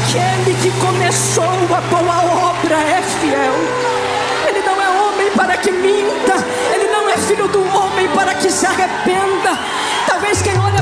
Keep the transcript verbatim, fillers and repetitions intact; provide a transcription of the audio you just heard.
aquele que começou a boa obra é fiel.